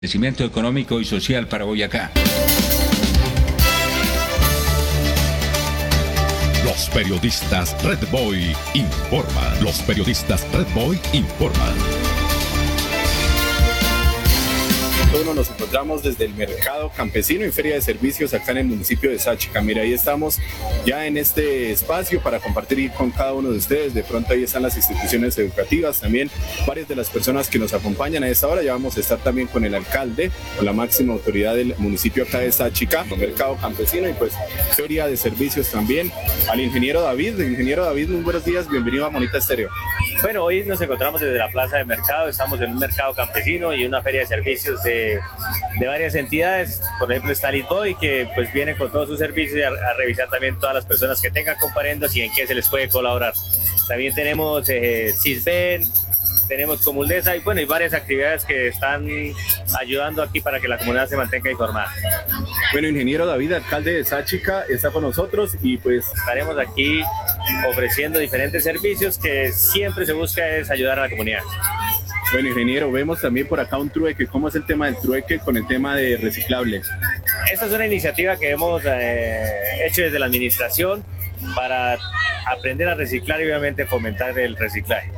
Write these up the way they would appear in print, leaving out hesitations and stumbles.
Crecimiento económico y social para Boyacá. Los periodistas Red Boy informan. Los periodistas Red Boy informan. Bueno, nos encontramos desde el Mercado Campesino y Feria de Servicios acá en el municipio de Sáchica. Mira, ahí estamos ya en este espacio para compartir con cada uno de ustedes. De pronto ahí están las instituciones educativas, también varias de las personas que nos acompañan a esta hora. Ya vamos a estar también con el alcalde, con la máxima autoridad del municipio acá de Sáchica, Mercado Campesino y pues Feria de Servicios también. Al ingeniero David. Ingeniero David, muy buenos días, bienvenido a Monita Estéreo. Bueno, hoy nos encontramos desde la plaza de mercado, estamos en un mercado campesino y una feria de servicios de varias entidades. Por ejemplo está Litboy, que pues viene con todos sus servicios a revisar también todas las personas que tengan comparendos y en qué se les puede colaborar. También tenemos Cisben, tenemos Comuldesa y bueno, hay varias actividades que están ayudando aquí para que la comunidad se mantenga informada. Bueno, ingeniero David, alcalde de Sáchica, está con nosotros y pues estaremos aquí ofreciendo diferentes servicios que siempre se busca es ayudar a la comunidad. Bueno, ingeniero, vemos también por acá un trueque. ¿Cómo es el tema del trueque con el tema de reciclables? Esta es una iniciativa que hemos hecho desde la administración para aprender a reciclar y obviamente fomentar el reciclaje.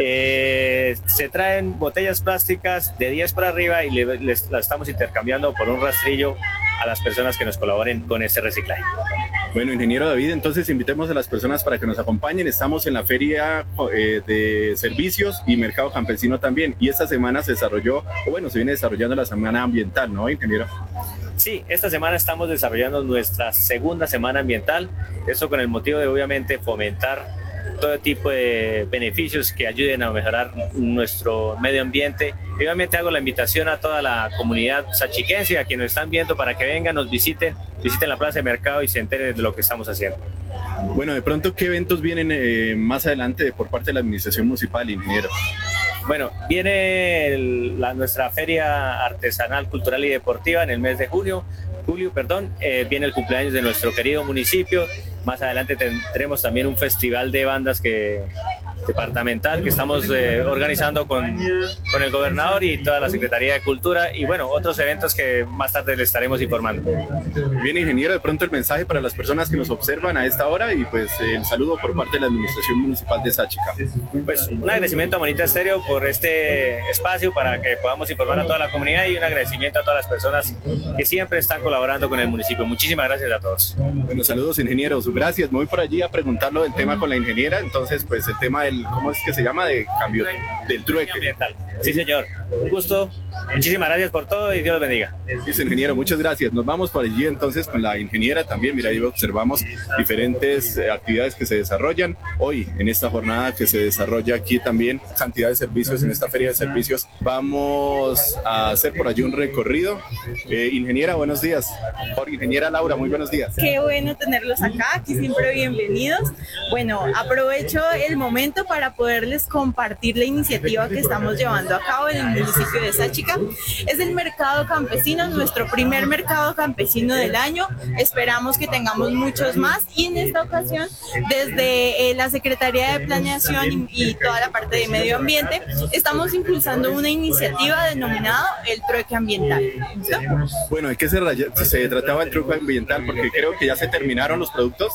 Se traen botellas plásticas de 10 para arriba y las estamos intercambiando por un rastrillo a las personas que nos colaboren con este reciclaje. Bueno, ingeniero David, entonces invitemos a las personas para que nos acompañen. Estamos en la Feria de Servicios y Mercado Campesino también. Y esta semana se desarrolló, o bueno, se viene desarrollando la Semana Ambiental, ¿no, ingeniero? Sí, esta semana estamos desarrollando nuestra segunda Semana Ambiental. Eso con el motivo de, obviamente, fomentar todo tipo de beneficios que ayuden a mejorar nuestro medio ambiente. Y obviamente hago la invitación a toda la comunidad sachiquense, a quienes nos están viendo, para que vengan, nos visiten la plaza de mercado y se enteren de lo que estamos haciendo. Bueno, de pronto, ¿qué eventos vienen más adelante por parte de la administración municipal, ingeniero? Bueno, viene nuestra feria artesanal, cultural y deportiva en el mes de julio, viene el cumpleaños de nuestro querido municipio. Más adelante tendremos también un festival de bandas departamental que estamos organizando con el gobernador y toda la Secretaría de Cultura y bueno, otros eventos que más tarde les estaremos informando. Bien, ingeniero, de pronto el mensaje para las personas que nos observan a esta hora y pues el saludo por parte de la Administración Municipal de Sáchica. Pues un agradecimiento a Monita Estéreo por este espacio para que podamos informar a toda la comunidad y un agradecimiento a todas las personas que siempre están colaborando con el municipio. Muchísimas gracias a todos. Bueno, saludos, ingenieros, gracias. Me voy por allí a preguntarlo del tema con la ingeniera, entonces pues el tema del, ¿cómo es que se llama? De cambio del trueque. Ambiental. Sí, señor. Un gusto. Muchísimas gracias por todo y Dios los bendiga. Sí, ingeniero, muchas gracias. Nos vamos por allí entonces con la ingeniera también. Mira, ahí observamos diferentes actividades que se desarrollan hoy en esta jornada que se desarrolla aquí también. Cantidad de servicios en esta feria de servicios. Vamos a hacer por allí un recorrido. Ingeniera, buenos días. Por ingeniera Laura, muy buenos días. Qué bueno tenerlos acá, aquí siempre bienvenidos. Bueno, aprovecho el momento para poderles compartir la iniciativa que estamos llevando a cabo en el municipio de Sáchica. Es el Mercado Campesino, nuestro primer mercado campesino del año. Esperamos que tengamos muchos más y en esta ocasión desde la Secretaría de Planeación y toda la parte de medio ambiente estamos impulsando una iniciativa denominada el trueque ambiental. ¿Listo? Bueno, ¿de qué se trataba el trueque ambiental? Porque creo que ya se terminaron los productos.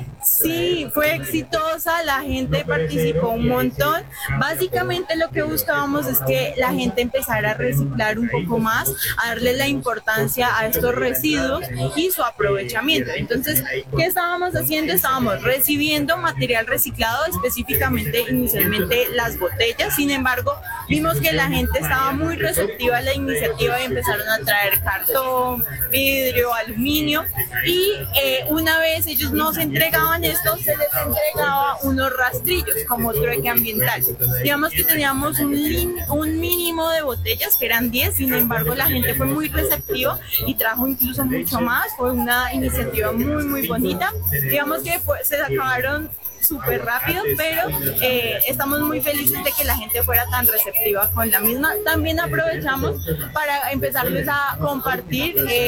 Sí, fue exitosa, la gente participó un montón. Básicamente lo que buscábamos es que la gente empezara a reciclar un poco más, a darle la importancia a estos residuos y su aprovechamiento. Entonces, ¿qué estábamos haciendo? Estábamos recibiendo material reciclado, específicamente inicialmente las botellas. Sin embargo, vimos que la gente estaba muy receptiva a la iniciativa y empezaron a traer cartón, vidrio, aluminio y una vez ellos nos entregaban esto, se les entregaba unos rastrillos como trueque ambiental. Digamos que teníamos un mínimo de botellas que eran 10, sin embargo la gente fue muy receptiva y trajo incluso mucho más. Fue una iniciativa muy bonita. Digamos que se acabaron súper rápido, pero estamos muy felices de que la gente fuera tan receptiva con la misma. También aprovechamos para empezarles a compartir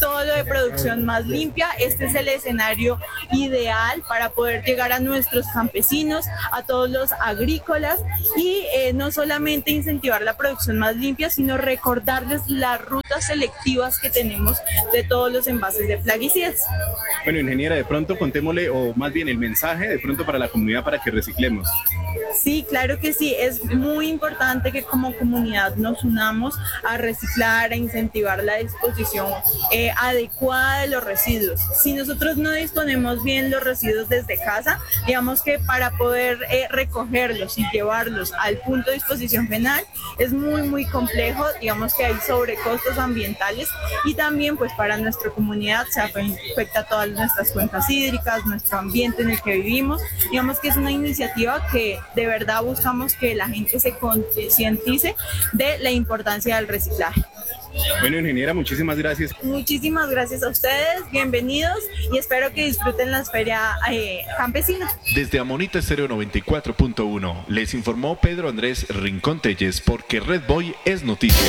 todo lo de producción más limpia. Este es el escenario ideal para poder llegar a nuestros campesinos, a todos los agrícolas y no solamente incentivar la producción más limpia, sino recordarles las rutas selectivas que tenemos de todos los envases de plaguicidas. Bueno, ingeniera, de pronto contémosle, o más bien el mensaje de pronto para la comunidad para que reciclemos. Sí, claro que sí, es muy importante que como comunidad nos unamos a reciclar, a incentivar la disposición adecuada de los residuos. Si nosotros no disponemos bien los residuos desde casa, digamos que para poder recogerlos y llevarlos al punto de disposición final es muy complejo, digamos que hay sobrecostos ambientales y también pues para nuestra comunidad se afecta todas nuestras cuencas hídricas, nuestro ambiente en el que vivimos. Digamos que es una iniciativa que de verdad buscamos que la gente se concientice de la importancia del reciclaje. Bueno, ingeniera, muchísimas gracias. Muchísimas gracias a ustedes, bienvenidos y espero que disfruten la feria campesina. Desde Amonita Estéreo 94.1 les informó Pedro Andrés Rincón Telles, porque Red Boy es noticia.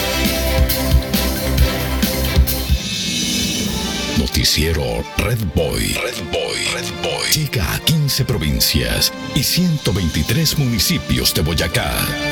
Noticiero Red Boy. Red Boy. Red Boy. Llega a 15 provincias y 123 municipios de Boyacá.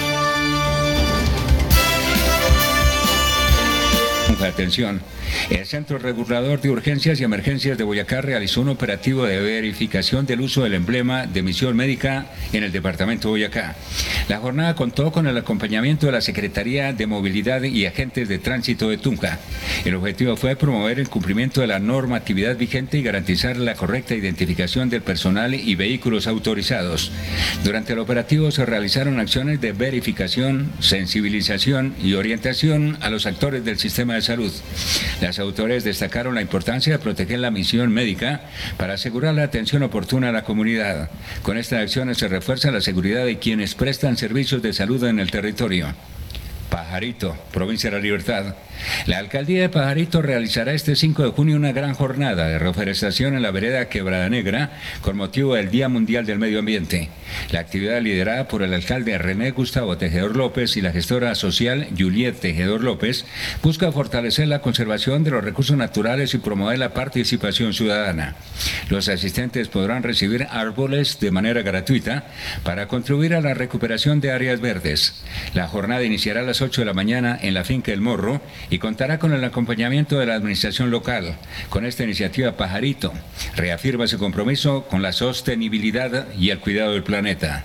Atención, el Centro Regulador de Urgencias y Emergencias de Boyacá realizó un operativo de verificación del uso del emblema de misión médica en el departamento de Boyacá. La jornada contó con el acompañamiento de la Secretaría de Movilidad y Agentes de Tránsito de Tunja. El objetivo fue promover el cumplimiento de la normatividad vigente y garantizar la correcta identificación del personal y vehículos autorizados. Durante el operativo se realizaron acciones de verificación, sensibilización y orientación a los actores del sistema de salud. Las autoridades destacaron la importancia de proteger la misión médica para asegurar la atención oportuna a la comunidad. Con estas acciones se refuerza la seguridad de quienes prestan servicios de salud en el territorio. Pajarito, Provincia de la Libertad. La Alcaldía de Pajarito realizará este 5 de junio una gran jornada de reforestación en la vereda Quebrada Negra con motivo del Día Mundial del Medio Ambiente. La actividad, liderada por el alcalde René Gustavo Tejedor López y la gestora social Juliet Tejedor López, busca fortalecer la conservación de los recursos naturales y promover la participación ciudadana. Los asistentes podrán recibir árboles de manera gratuita para contribuir a la recuperación de áreas verdes. La jornada iniciará a las 8 de la mañana en la finca El Morro y contará con el acompañamiento de la administración local. Con esta iniciativa, Pajarito reafirma su compromiso con la sostenibilidad y el cuidado del planeta.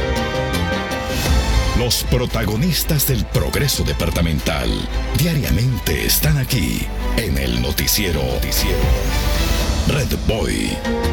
Los protagonistas del progreso departamental diariamente están aquí en el noticiero Red Boy.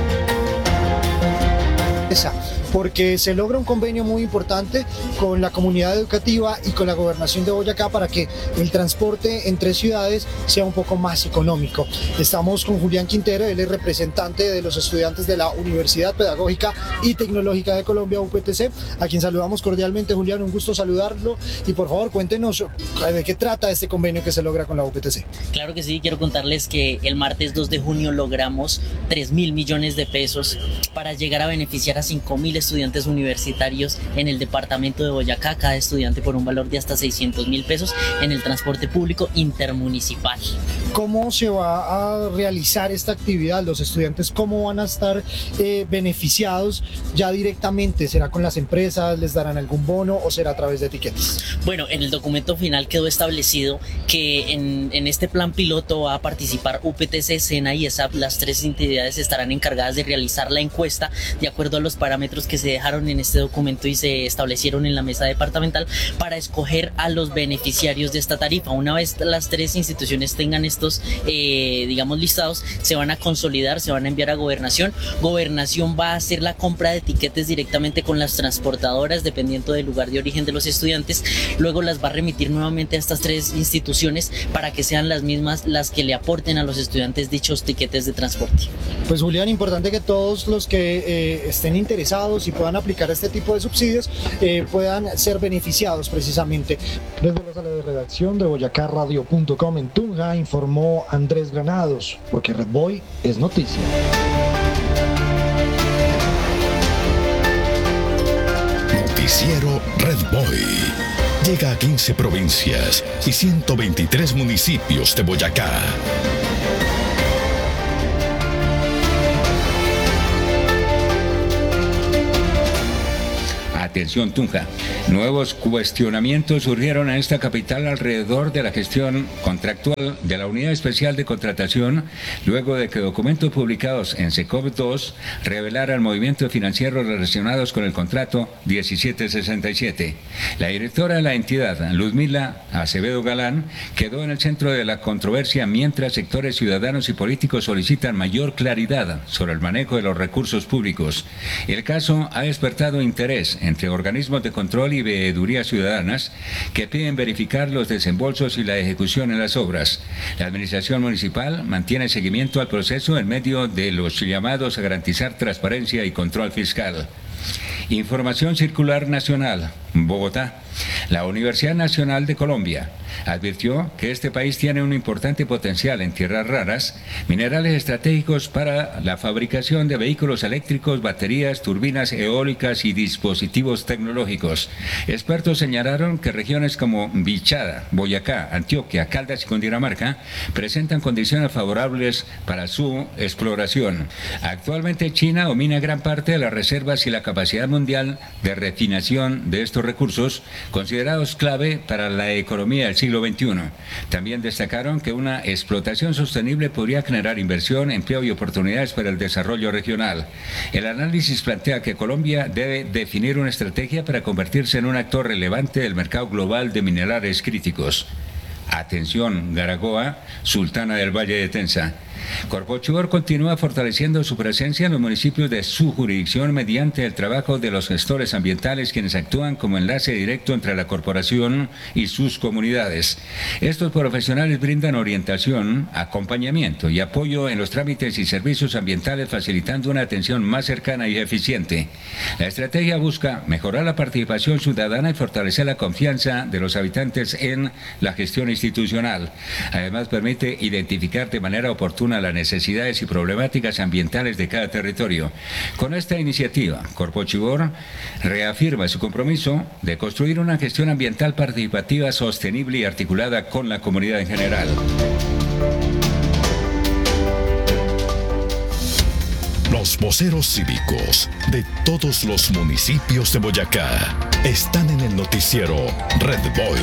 Porque se logra un convenio muy importante con la comunidad educativa y con la gobernación de Boyacá para que el transporte entre ciudades sea un poco más económico. Estamos con Julián Quintero, él es representante de los estudiantes de la Universidad Pedagógica y Tecnológica de Colombia, UPTC, a quien saludamos cordialmente. Julián, un gusto saludarlo y por favor cuéntenos de qué trata este convenio que se logra con la UPTC. Claro que sí, quiero contarles que el martes 2 de junio logramos 3.000 millones de pesos para llegar a beneficiar a 5.000 estudiantes universitarios en el departamento de Boyacá, cada estudiante por un valor de hasta 600.000 pesos en el transporte público intermunicipal. ¿Cómo se va a realizar esta actividad? Los estudiantes, ¿cómo van a estar beneficiados ya directamente? ¿Será con las empresas? ¿Les darán algún bono o será a través de etiquetas? Bueno, en el documento final quedó establecido que en este plan piloto va a participar UPTC, SENA y ESAP. Las tres entidades estarán encargadas de realizar la encuesta de acuerdo a los parámetros que se dejaron en este documento y se establecieron en la mesa departamental para escoger a los beneficiarios de esta tarifa. Una vez las tres instituciones tengan estos, digamos, listados, se van a consolidar, se van a enviar a Gobernación. Gobernación va a hacer la compra de etiquetes directamente con las transportadoras, dependiendo del lugar de origen de los estudiantes. Luego las va a remitir nuevamente a estas tres instituciones para que sean las mismas las que le aporten a los estudiantes dichos tiquetes de transporte. Pues Julián, importante que todos los que estén interesados y puedan aplicar este tipo de subsidios puedan ser beneficiados precisamente. Desde la sala de redacción de boyacarradio.com en Tunja informó Andrés Granados, porque Red Boy es noticia. Noticiero Red Boy. Llega a 15 provincias y 123 municipios de Boyacá. Atención Tunja. Nuevos cuestionamientos surgieron en esta capital alrededor de la gestión contractual de la Unidad Especial de Contratación, luego de que documentos publicados en SECOP 2 revelaran movimientos financieros relacionados con el contrato 1767. La directora de la entidad, Luzmila Acevedo Galán, quedó en el centro de la controversia mientras sectores ciudadanos y políticos solicitan mayor claridad sobre el manejo de los recursos públicos. El caso ha despertado interés entre organismos de control y veedurías ciudadanas que piden verificar los desembolsos y la ejecución en las obras. La administración municipal mantiene seguimiento al proceso en medio de los llamados a garantizar transparencia y control fiscal. Información circular nacional. Bogotá. La Universidad Nacional de Colombia advirtió que este país tiene un importante potencial en tierras raras, minerales estratégicos para la fabricación de vehículos eléctricos, baterías, turbinas eólicas y dispositivos tecnológicos. Expertos señalaron que regiones como Bichada, Boyacá, Antioquia, Caldas y Cundinamarca presentan condiciones favorables para su exploración. Actualmente China domina gran parte de las reservas y la capacidad mundial de refinación de estos recursos, considerados clave para la economía del siglo XXI. También destacaron que una explotación sostenible podría generar inversión, empleo y oportunidades para el desarrollo regional. El análisis plantea que Colombia debe definir una estrategia para convertirse en un actor relevante del mercado global de minerales críticos. Atención, Garagoa, Sultana del Valle de Tensa. Corpochivor continúa fortaleciendo su presencia en los municipios de su jurisdicción mediante el trabajo de los gestores ambientales, quienes actúan como enlace directo entre la corporación y sus comunidades. Estos profesionales brindan orientación, acompañamiento y apoyo en los trámites y servicios ambientales, facilitando una atención más cercana y eficiente. La estrategia busca mejorar la participación ciudadana y fortalecer la confianza de los habitantes en la gestión institucional. Además, permite identificar de manera oportuna las necesidades y problemáticas ambientales de cada territorio. Con esta iniciativa, Corpochivor reafirma su compromiso de construir una gestión ambiental participativa, sostenible y articulada con la comunidad en general. Los voceros cívicos de todos los municipios de Boyacá están en el noticiero Red Boy.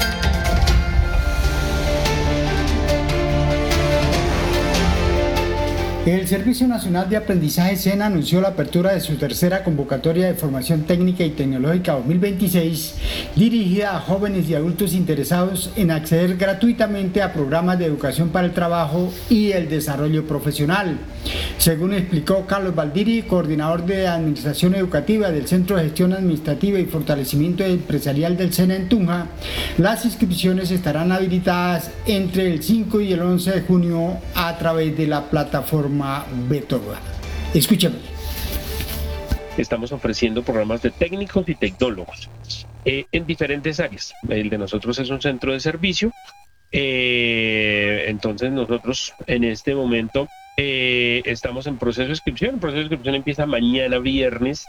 El Servicio Nacional de Aprendizaje SENA anunció la apertura de su tercera convocatoria de formación técnica y tecnológica 2026, dirigida a jóvenes y adultos interesados en acceder gratuitamente a programas de educación para el trabajo y el desarrollo profesional. Según explicó Carlos Valdiri, coordinador de Administración Educativa del Centro de Gestión Administrativa y Fortalecimiento Empresarial del SENA en Tunja, las inscripciones estarán habilitadas entre el 5 y el 11 de junio a través de la plataforma Betoga. Escúchame. Estamos ofreciendo programas de técnicos y tecnólogos en diferentes áreas. El de nosotros es un centro de servicio. Entonces nosotros en este momento estamos en proceso de inscripción. El proceso de inscripción empieza mañana viernes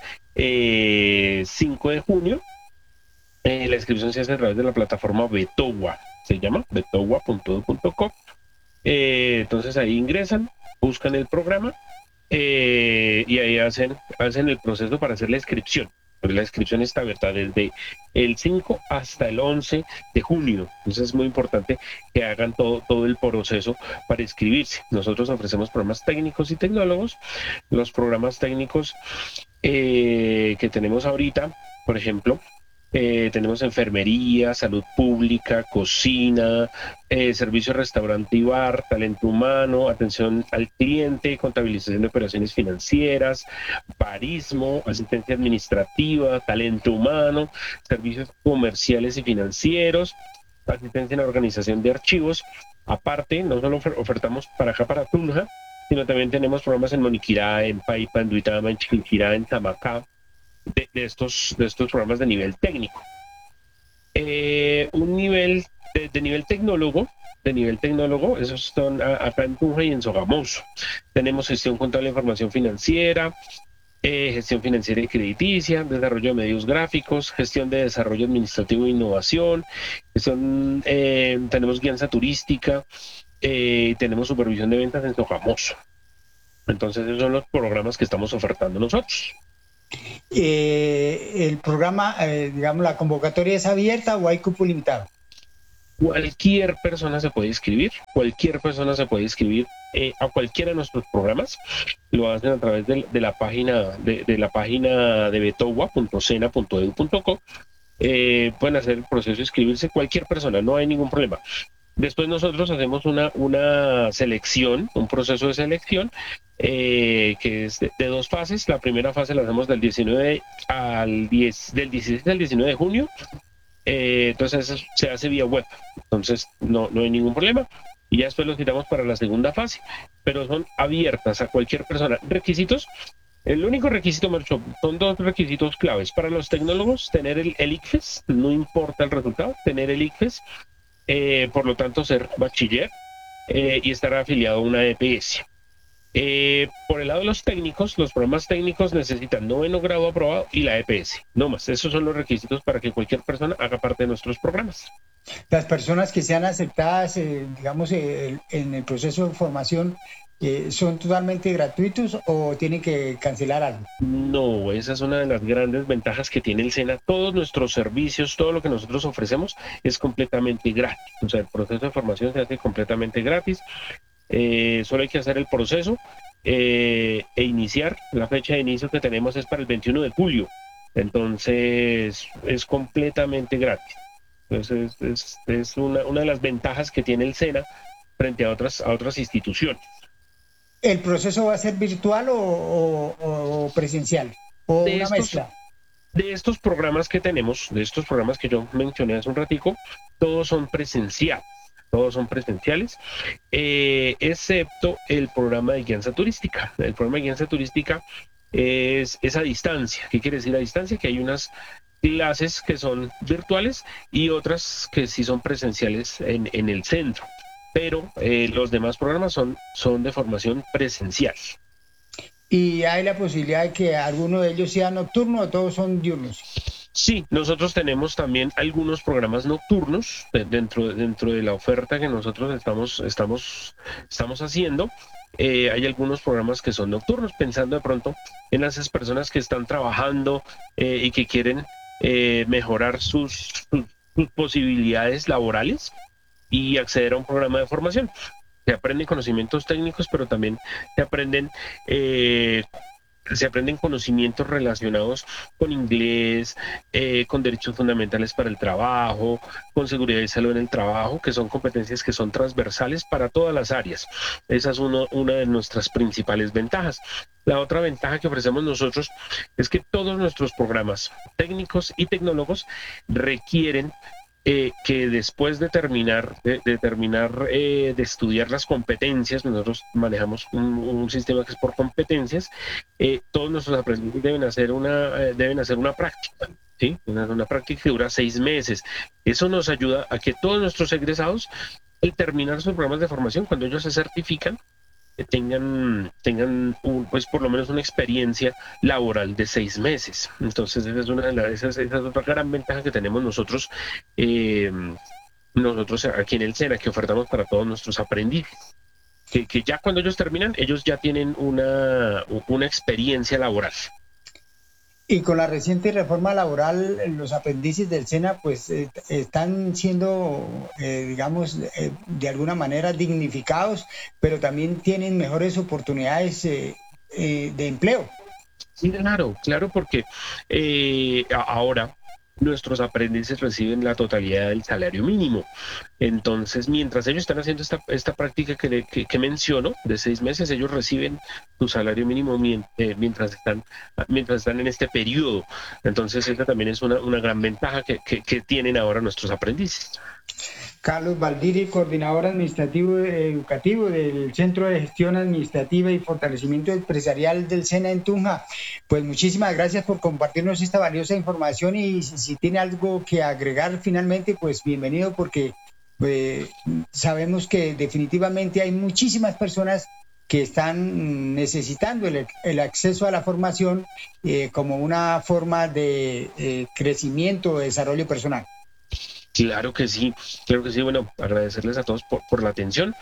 5 de junio. La inscripción se hace a través de la plataforma Betowa. Se llama betowa.edu.co. Entonces ahí ingresan, buscan el programa y ahí hacen el proceso para hacer la inscripción. La inscripción está abierta desde el 5 hasta el 11 de junio. Entonces es muy importante que hagan todo el proceso para inscribirse. Nosotros ofrecemos programas técnicos y tecnólogos. Los programas técnicos que tenemos ahorita, por ejemplo, tenemos enfermería, salud pública, cocina, servicio restaurante y bar, talento humano, atención al cliente, contabilización de operaciones financieras, barismo, asistencia administrativa, talento humano, servicios comerciales y financieros, asistencia en la organización de archivos. Aparte, no solo ofertamos para acá, para Tunja, sino también tenemos programas en Moniquirá, en Paipa, en Duitama, en Chiquinquirá, en Tamacá, de estos programas de nivel técnico. Un nivel de nivel tecnólogo, esos son acá en Tunja y en Sogamoso. Tenemos gestión contable de información financiera, gestión financiera y crediticia, desarrollo de medios gráficos, gestión de desarrollo administrativo e innovación, tenemos guianza turística, tenemos supervisión de ventas en Sogamoso. Entonces esos son los programas que estamos ofertando nosotros. ¿El programa, digamos, la convocatoria es abierta o hay cupo limitado? Cualquier persona se puede inscribir, a cualquiera de nuestros programas. Lo hacen a través de la página de betowa.sena.edu.co. Pueden hacer el proceso de inscribirse cualquier persona, no hay ningún problema. Después nosotros hacemos una selección, un proceso de selección que es de 2 fases. La primera fase la hacemos del 16 al 19 de junio. Entonces eso se hace vía web, entonces no hay ningún problema, y ya después los citamos para la segunda fase, pero son abiertas a cualquier persona. Requisitos: el único requisito, Marcho, son 2 requisitos claves para los tecnólogos: tener el ICFES, no importa el resultado, tener el ICFES, por lo tanto ser bachiller, y estar afiliado a una EPS. Por el lado de los técnicos, los programas técnicos necesitan 9º grado aprobado y la EPS, no más. Esos son los requisitos para que cualquier persona haga parte de nuestros programas. Las personas que sean aceptadas, digamos, en el proceso de formación, ¿son totalmente gratuitos o tienen que cancelar algo? No, esa es una de las grandes ventajas que tiene el SENA. Todos nuestros servicios, todo lo que nosotros ofrecemos es completamente gratis. O sea, el proceso de formación se hace completamente gratis. Solo hay que hacer el proceso e iniciar. La fecha de inicio que tenemos es para el 21 de julio, entonces es completamente gratis. Entonces es una de las ventajas que tiene el SENA frente a otras instituciones. ¿El proceso va a ser virtual o presencial? ¿O una mezcla? De estos programas que tenemos, de estos programas que yo mencioné hace un ratico, todos son presenciales, excepto el programa de guianza turística. El programa de guianza turística es a distancia. ¿Qué quiere decir a distancia? Que hay unas clases que son virtuales y otras que sí son presenciales en el centro, pero los demás programas son de formación presencial. ¿Y hay la posibilidad de que alguno de ellos sea nocturno o todos son diurnos? Sí, nosotros tenemos también algunos programas nocturnos dentro de la oferta que nosotros estamos haciendo. Hay algunos programas que son nocturnos, pensando de pronto en esas personas que están trabajando y que quieren mejorar sus posibilidades laborales y acceder a un programa de formación. Se aprenden conocimientos técnicos, pero también se aprenden conocimientos relacionados con inglés, con derechos fundamentales para el trabajo, con seguridad y salud en el trabajo, que son competencias que son transversales para todas las áreas. Esa es una de nuestras principales ventajas. La otra ventaja que ofrecemos nosotros es que todos nuestros programas técnicos y tecnólogos requieren que después de terminar de estudiar las competencias, nosotros manejamos un sistema que es por competencias. Todos nuestros aprendices deben hacer una práctica, ¿sí? Una práctica que dura 6 meses. Eso nos ayuda a que todos nuestros egresados, al terminar sus programas de formación, cuando ellos se certifican, tengan pues por lo menos una experiencia laboral de 6 meses. Entonces esa es otra gran ventaja que tenemos nosotros aquí en el SENA, que ofertamos para todos nuestros aprendices, que ya cuando ellos terminan, ellos ya tienen una experiencia laboral. Y con la reciente reforma laboral, los aprendices del SENA pues están siendo, digamos, de alguna manera dignificados, pero también tienen mejores oportunidades de empleo. Sí, claro, porque ahora nuestros aprendices reciben la totalidad del salario mínimo. Entonces, mientras ellos están haciendo esta práctica que menciono, de 6 meses, ellos reciben su salario mínimo mientras están en este periodo. Entonces, esta también es una gran ventaja que tienen ahora nuestros aprendices. Carlos Valdiri, coordinador administrativo educativo del Centro de Gestión Administrativa y Fortalecimiento Empresarial del SENA en Tunja. Pues muchísimas gracias por compartirnos esta valiosa información, y si tiene algo que agregar finalmente, pues bienvenido, porque sabemos que definitivamente hay muchísimas personas que están necesitando el acceso a la formación como una forma de crecimiento o desarrollo personal. Claro que sí. Bueno, agradecerles a todos por la atención.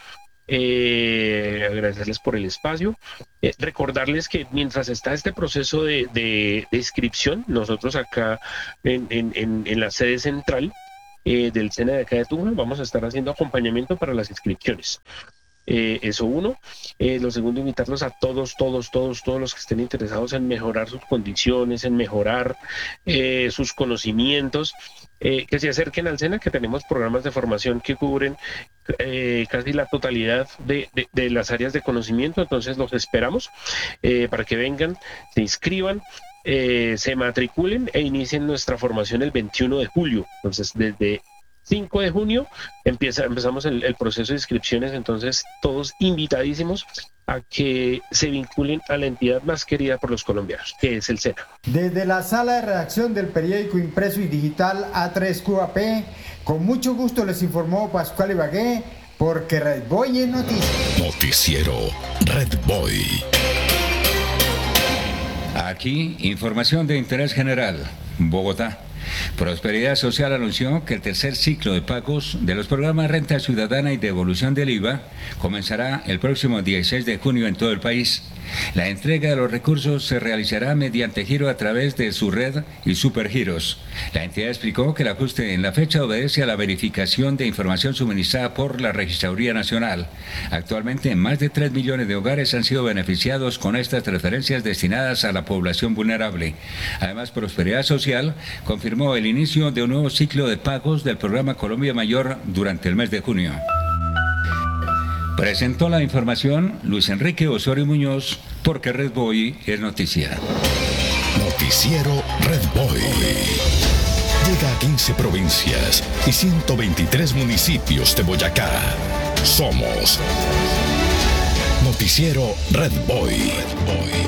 Agradecerles por el espacio. Recordarles que mientras está este proceso de inscripción, nosotros acá en la sede central del SENA de acá de Tunja vamos a estar haciendo acompañamiento para las inscripciones. Eso uno. Lo segundo, invitarlos a todos los que estén interesados en mejorar sus condiciones, en mejorar sus conocimientos, que se acerquen al SENA, que tenemos programas de formación que cubren casi la totalidad de las áreas de conocimiento. Entonces los esperamos para que vengan, se inscriban, se matriculen e inicien nuestra formación el 21 de julio. Entonces desde 5 de junio empezamos el proceso de inscripciones, entonces todos invitadísimos a que se vinculen a la entidad más querida por los colombianos, que es el SENA. Desde la sala de redacción del periódico impreso y digital A3QAP, con mucho gusto les informó Pascual Ibagué, porque Red Boy es noticia. Noticiero Red Boy. Aquí, información de interés general. Bogotá. Prosperidad Social anunció que el tercer ciclo de pagos de los programas Renta Ciudadana y Devolución del IVA comenzará el próximo 16 de junio en todo el país. La entrega de los recursos se realizará mediante giro a través de su red y supergiros. La entidad explicó que el ajuste en la fecha obedece a la verificación de información suministrada por la Registraduría Nacional. Actualmente, más de 3 millones de hogares han sido beneficiados con estas transferencias destinadas a la población vulnerable. Además, Prosperidad Social confirmó el inicio de un nuevo ciclo de pagos del programa Colombia Mayor durante el mes de junio. Presentó la información Luis Enrique Osorio Muñoz, porque Red Boy es noticia. Noticiero Red Boy. Llega a 15 provincias y 123 municipios de Boyacá. Somos Noticiero Red Boy.